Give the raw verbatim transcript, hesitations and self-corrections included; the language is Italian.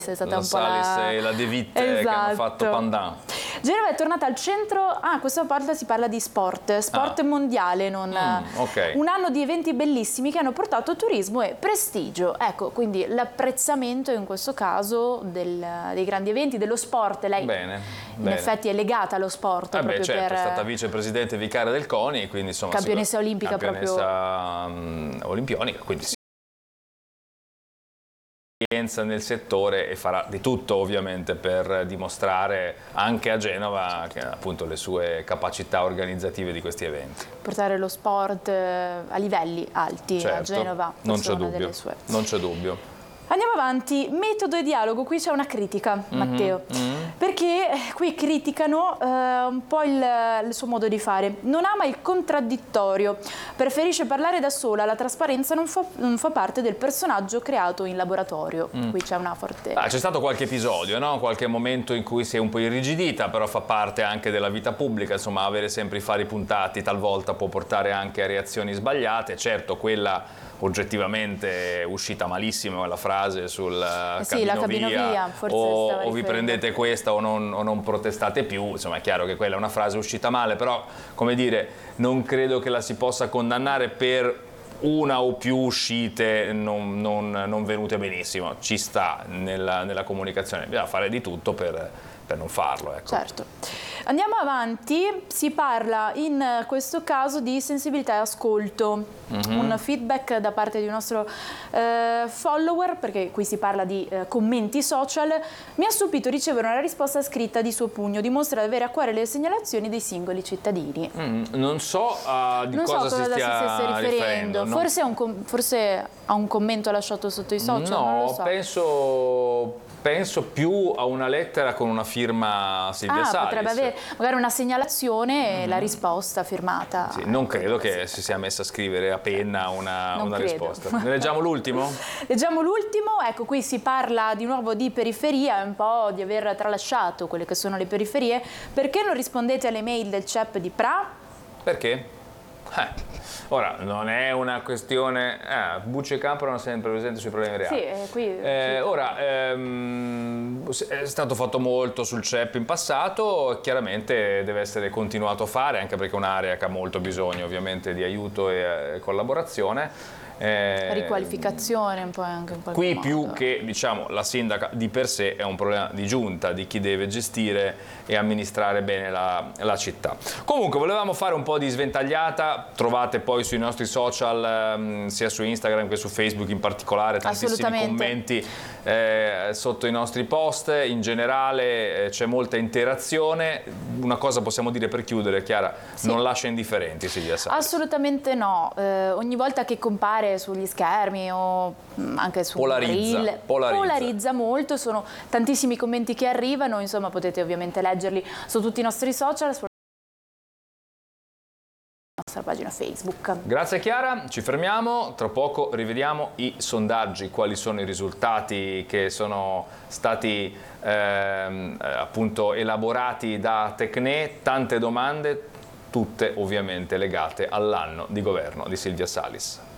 è stata la un po' Salis la... e la De Witt esatto. che hanno fatto pandan. Genova è tornata al centro, ah, questa volta si parla di sport, sport ah. mondiale, non... mm, okay. Un anno di eventi bellissimi che hanno portato turismo e prestigio, ecco, quindi l'apprezzamento in questo caso del, dei grandi eventi, dello sport, lei bene, in bene. effetti è legata allo sport. Eh proprio beh, certo, per... è stata vicepresidente vicaria del CONI, quindi insomma... Campionessa olimpica campionessa, proprio... um, olimpionica, quindi sì. Nel settore e farà di tutto ovviamente per dimostrare anche a Genova che, appunto, le sue capacità organizzative di questi eventi. Portare lo sport a livelli alti, certo, a Genova, non c'è una dubbio, delle sue. non c'è dubbio. Andiamo avanti, metodo e dialogo, qui c'è una critica, Matteo, mm-hmm, mm-hmm. perché qui criticano eh, un po' il, il suo modo di fare. Non ama il contraddittorio, preferisce parlare da sola, la trasparenza non fa, non fa parte del personaggio creato in laboratorio. Mm. Qui c'è una forte... Ah, c'è stato qualche episodio, no? Qualche momento in cui si è un po' irrigidita, però fa parte anche della vita pubblica, insomma avere sempre i fari puntati talvolta può portare anche a reazioni sbagliate, certo quella... oggettivamente è uscita malissimo la frase sul eh sì, cabino, la cabino via, via forse o, stava o vi prendete questa o non, o non protestate più, insomma è chiaro che quella è una frase uscita male, però come dire non credo che la si possa condannare per una o più uscite non, non, non venute benissimo, ci sta nella, nella comunicazione, bisogna fare di tutto per, per non farlo. Ecco. Certo. Andiamo avanti, si parla in questo caso di sensibilità e ascolto, mm-hmm. un feedback da parte di un nostro eh, follower, perché qui si parla di eh, commenti social, mi ha stupito ricevere una risposta scritta di suo pugno, dimostra di avere a cuore le segnalazioni dei singoli cittadini. Mm, non so uh, di non cosa, so cosa si stia si stesse riferendo, riferendo. Forse, non... a un forse a un commento lasciato sotto i social, no, non lo so. penso... Penso più a una lettera con una firma Silvia ah, Salis. Potrebbe avere magari una segnalazione e mm. la risposta firmata. Sì, non credo che si sia messa a scrivere a penna una, una risposta. Ne leggiamo l'ultimo? Leggiamo l'ultimo, ecco qui si parla di nuovo di periferia, un po' di aver tralasciato quelle che sono le periferie. Perché non rispondete alle mail del C E P di Pra? Perché? Eh. Ora, non è una questione... Eh, Bucci e Campo erano sempre presenti sui problemi reali. Sì, eh, qui... Eh, ora, ehm, è stato fatto molto sul C E P in passato, chiaramente deve essere continuato a fare, anche perché è un'area che ha molto bisogno ovviamente di aiuto e, e collaborazione. Eh, riqualificazione un po' anche in qualche qui modo. Più che diciamo la sindaca di per sé è un problema di giunta, di chi deve gestire e amministrare bene la, la città. Comunque volevamo fare un po' di sventagliata, trovate poi sui nostri social ehm, sia su Instagram che su Facebook in particolare tantissimi commenti eh, sotto i nostri post, in generale eh, c'è molta interazione. Una cosa possiamo dire per chiudere, Chiara, sì. Non lascia indifferenti Silvia Salis. Assolutamente no, eh, ogni volta che compare sugli schermi o anche su polarizza, reel, polarizza. polarizza molto, sono tantissimi commenti che arrivano, insomma potete ovviamente leggerli su tutti i nostri social, sulla nostra pagina Facebook. Grazie Chiara, ci fermiamo, tra poco rivediamo i sondaggi, quali sono i risultati che sono stati ehm, appunto elaborati da Tecne, tante domande, tutte ovviamente legate all'anno di governo di Silvia Salis.